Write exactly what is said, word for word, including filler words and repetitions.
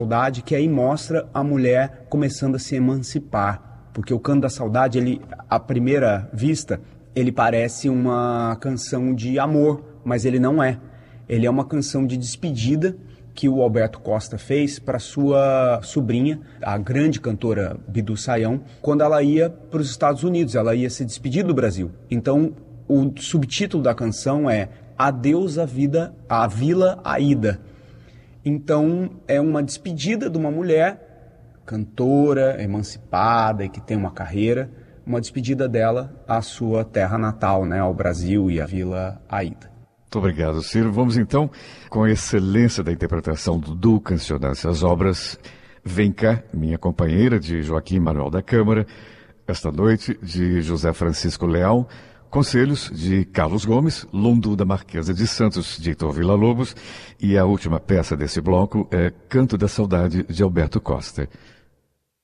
Saudade, que aí mostra a mulher começando a se emancipar, porque o Canto da Saudade, ele, à primeira vista, ele parece uma canção de amor, mas ele não é. Ele é uma canção de despedida que o Alberto Costa fez para sua sobrinha, a grande cantora Bidu Sayão, quando ela ia para os Estados Unidos, ela ia se despedir do Brasil. Então, o subtítulo da canção é Adeus à vida, à Vila Aida. Então, é uma despedida de uma mulher cantora, emancipada e que tem uma carreira, uma despedida dela à sua terra natal, né, ao Brasil e à Vila Aida. Muito obrigado, Ciro. Vamos então, com a excelência da interpretação do duo Cancionância às Obras, Vem Cá, minha companheira, de Joaquim Manuel da Câmara, esta noite, de José Francisco Leal, Conselhos, de Carlos Gomes, Lundu da Marquesa de Santos, de Heitor Villa-Lobos, e a última peça desse bloco é Canto da Saudade, de Alberto Costa.